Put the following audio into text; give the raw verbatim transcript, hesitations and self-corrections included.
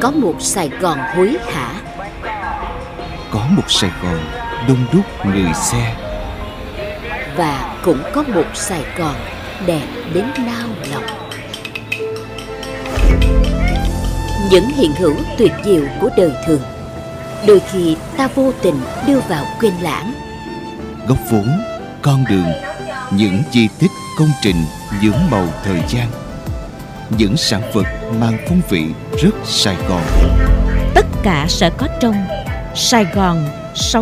có một Sài Gòn hối hả, có một Sài Gòn đông đúc người xe, và cũng có một Sài Gòn đẹp đến nao lòng. Những hiện hữu tuyệt diệu của đời thường đôi khi ta vô tình đưa vào quên lãng. Góc vốn, con đường, những di tích công trình nhuốm màu thời gian, những sản vật mang phong vị rất Sài Gòn. Tất cả sẽ có trong Sài Gòn